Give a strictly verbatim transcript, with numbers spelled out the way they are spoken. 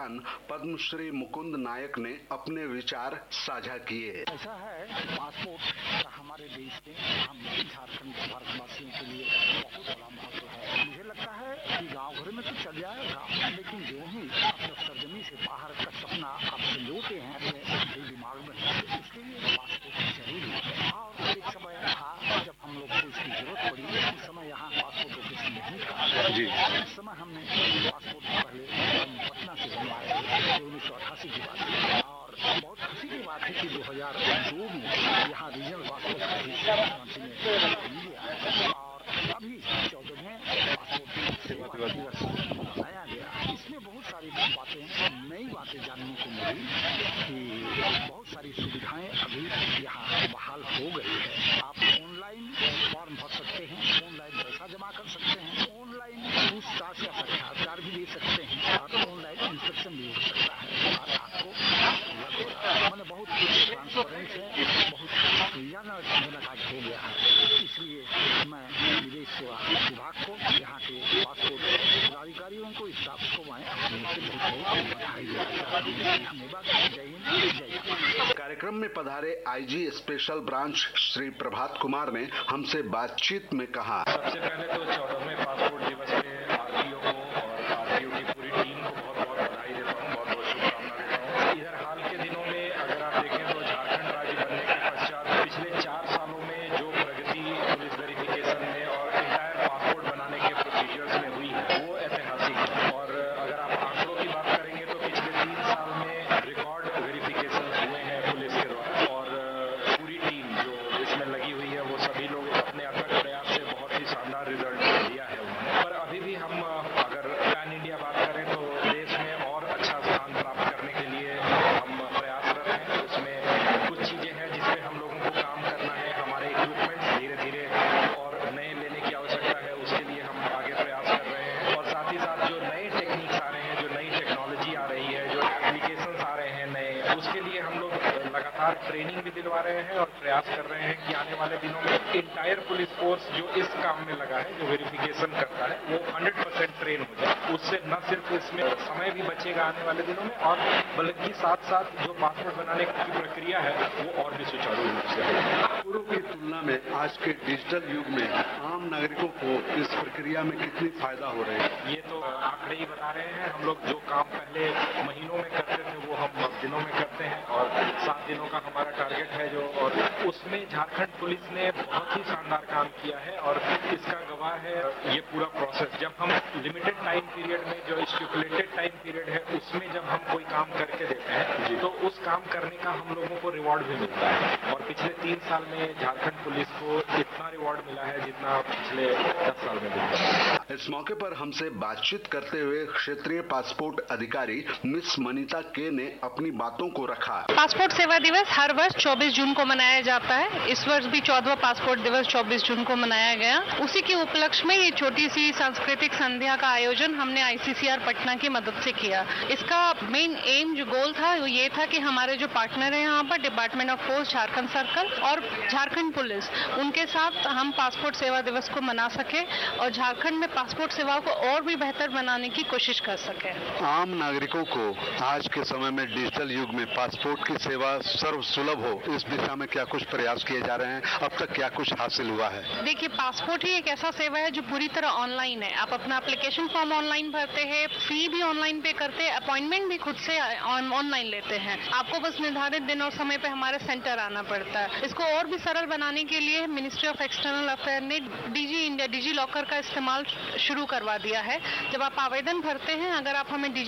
दौरान पद्मश्री मुकुंद नायक ने अपने विचार साझा किए। ऐसा है, पासपोर्ट का हमारे देश में, हम झारखंड भारतवासियों के लिए बहुत बड़ा महत्व है। मुझे लगता है कि गाँव घर में तो चल जाएगा, लेकिन जो ही अपने सरजमी से बाहर का सपना आप संजोते हैं अपने दिमाग में, उसके लिए पासपोर्ट जरूरी है। और एक समय था जब हम लोग को इसकी जरूरत पड़ी, उस समय यहाँ पासपोर्ट ऑफिस नहीं था जी। उस समय हमने पासपोर्ट पहले हम पटना से बनवाए थे, उन्नीस सौ अट्ठासी की बात है। और बहुत खुशी की बात है कि दो हजार दो में यहाँ रीजनल पासपोर्ट ऑफिस में गया है और अभी चौदहवें पासपोर्ट सेवा दिवस मनाया गया। इसमें बहुत सारी बातें, नई बातें जानने को मिली कि बहुत सारी सुविधाएं अभी यहाँ बहाल हो गई है। आप ऑनलाइन फॉर्म भर सकते हैं, ऑनलाइन पैसा जमा कर सकते हैं, ऑनलाइन पूछताछ या साक्षात्कार भी दे सकते हैं और ऑनलाइन इंस्पेक्शन भी हो सकता है। और आपको मैंने बहुत कुछ ट्रांसपेरेंट है, बहुत सुविधाजनक आज हो गया है। इसलिए मैं विदेश सेवा विभाग को, यहाँ के पासपोर्ट पदाधिकारियों को, स्टाफ को मैं अपनी से बहुत बधाई देना चाहता हूँ। धन्यवाद। जय हिंद, जय भारत। कार्यक्रम में पधारे IG special branch Shri Prabhat Kumar ने हमसे बातचीत में कहा, सबसे पहले तो चौदहवें पासपोर्ट दिवस पे आरटीओ को और आरटीओ की पूरी टीम को बहुत बहुत बधाई देता हूँ, बहुत बहुत शुभकामना देता हूँ। इधर हाल के दिनों में अगर आप देखें तो झारखंड राज्य बनने के पश्चात पिछले चार सालों में जो प्रगति पुलिस वेरिफिकेशन में और इंटायर पासपोर्ट बनाने के प्रोसीजर्स में हुई है वो ऐतिहासिक है। और अगर आप आंकड़ों की बात करेंगे तो पिछले तीन साल में रिकॉर्ड वेरिफिकेशन हुए हैं पुलिस के द्वारा और पूरी टीम जो इसमें लगी हुई है वो सभी लोग अपने अथक प्रयास से बहुत ही शानदार रिजल्ट दिया है उन्होंने। पर अभी भी हम अगर पैन इंडिया बात करें तो देश में और अच्छा स्थान प्राप्त करने के लिए हम प्रयासरत हैं। उसमें कुछ चीजें हैं जिसपे हम लोगों को काम करना है। हमारे इक्विपमेंट्स धीरे धीरे और नए लेने की आवश्यकता है, उसके लिए हम आगे प्रयास कर रहे हैं। और साथ ही साथ जो नए टेक्निक्स आ रहे हैं, जो नई टेक्नोलॉजी आ रही है, जो एप्लीकेशंस आ रहे हैं नए, उसके लिए हम लोग लगातार ट्रेनिंग भी दिलवा रहे हैं और प्रयास कर रहे हैं कि आने वाले दिनों में इंटायर पुलिस फोर्स जो इस काम में लगा है, जो वेरिफिकेशन करता है, वो हंड्रेड परसेंट ट्रेन हो जाए। उससे न सिर्फ इसमें समय भी बचेगा आने वाले दिनों में और बल्कि साथ साथ जो पासपोर्ट बनाने की प्रक्रिया है वो और भी सुचारू रूप से होगी। पूर्व की तुलना में आज के डिजिटल युग में आम नागरिकों को इस प्रक्रिया में कितनी फायदा हो रही है? ये तो आंकड़े ही बता रहे हैं। हम लोग जो काम पहले महीनों में करते थे वो हम दिनों में करते हैं और सात दिनों का हमारा टारगेट है जो, और उसमें झारखंड पुलिस ने बहुत ही शानदार काम किया है और इसका गवाह है ये पूरा प्रोसेस। जब हम लिमिटेड टाइम पीरियड में, जो स्टिपुलेटेड टाइम पीरियड है, उसमें जब हम कोई काम करके देते हैं तो उस काम करने का हम लोगों को रिवॉर्ड भी मिलता है। और पिछले तीन साल में झारखंड पुलिस को इतना रिवॉर्ड मिला है जितना पिछले दस साल में मिला। इस मौके पर हमसे बातचीत करते हुए क्षेत्रीय पासपोर्ट अधिकारी मिस मनीता के ने अपनी बातों को रखा। पासपोर्ट सेवा दिवस हर वर्ष चौबीस जून को मनाया जाता है। इस वर्ष भी चौदहवां पासपोर्ट दिवस चौबीस जून को मनाया गया। उसी के उपलक्ष्य में ये छोटी सी सांस्कृतिक संध्या का आयोजन हमने आईसीसीआर पटना की मदद से किया। इसका मेन एम जो गोल था वो ये था कि हमारे जो पार्टनर है यहाँ पर department of post Jharkhand circle और झारखंड पुलिस, उनके साथ हम पासपोर्ट सेवा दिवस को मना सके और झारखंड में पासपोर्ट सेवाओं को और भी बेहतर बनाने की कोशिश कर सके। आम नागरिकों को आज के समय में डिजिटल युग में पासपोर्ट की सेवा सर्व सुलभ हो, इस दिशा में क्या कुछ प्रयास किए जा रहे हैं? अब तक क्या कुछ हासिल हुआ है? देखिए, पासपोर्ट ही एक ऐसा सेवा है जो पूरी तरह ऑनलाइन है। आप अपना एप्लीकेशन फॉर्म ऑनलाइन भरते हैं, फी भी ऑनलाइन पे करते हैं, अपॉइंटमेंट भी खुद से ऑनलाइन लेते हैं। आपको बस निर्धारित दिन और समय पे हमारे सेंटर आना पड़ता है। इसको और भी सरल बनाने के लिए मिनिस्ट्री ऑफ एक्सटर्नल अफेयर ने डीजी इंडिया डिजी लॉकर का इस्तेमाल शुरू करवा दिया है। जब आप आवेदन भरते हैं, अगर आप हमें